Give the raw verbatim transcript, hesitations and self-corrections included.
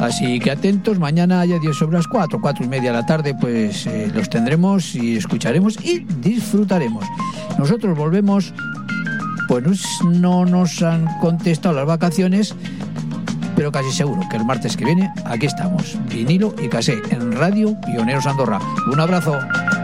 Así que atentos, mañana ya diez sobre las cuatro, cuatro y media de la tarde, pues eh, los tendremos y escucharemos y disfrutaremos. Nosotros volvemos, pues no nos han contestado las vacaciones, pero casi seguro que el martes que viene aquí estamos, vinilo y casé, en Radio Pioneros Andorra. Un abrazo.